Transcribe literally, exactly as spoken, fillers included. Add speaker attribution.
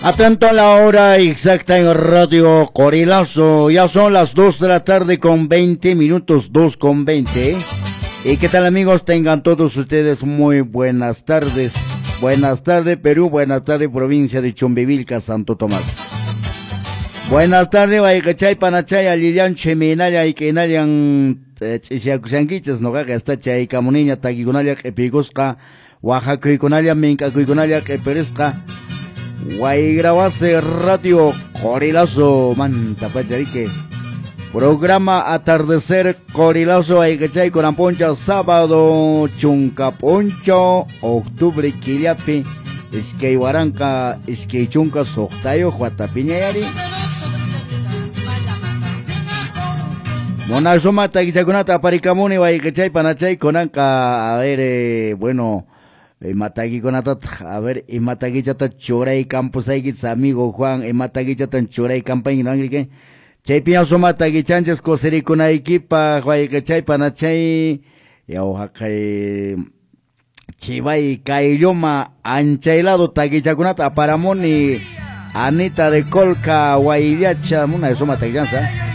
Speaker 1: Atento a la hora exacta en Radio Corilazo. Ya son las dos de la tarde con veinte minutos, dos con veinte. ¿Y qué tal, amigos? Tengan todos ustedes muy buenas tardes. Buenas tardes, Perú. Buenas tardes, provincia de Chumbivilca, Santo Tomás. Buenas tardes, Baicachay, Panachay, Lilian, Cheminaya, y que Nayan, Chichiacusanquiches, no gaga, está Chay, Camuniña, Taguigunaya, Epigusca, Oaxaca, y Conaya, Minca, Cuiconaya, Eperesca. Guaygrabase Radio Corilazo, manta pacharique. Programa Atardecer Corilazo, Aigachay, Coramponcha, sábado, Chuncaponcho, octubre, Quiliapi, Esqueihuaranca, Esqueichunca, Soctayo, Juatapiñayari. Monazuma, Taguichagunata, Paricamuni, Aigachay, Panachay, Conanca, a ver, eh, bueno. Y matagi con atat, a ver, y matagi chata choray campos hay amigo Juan, y matagi chata choray campaña no angrique. Chay pienso matagi chanches coseri con equipa, guay que chay panachay, y oaxaca chivay cailloma anchailado tagi chakunata paramoni, Anita de Colca, guayriacha, una de soma tagi chanza.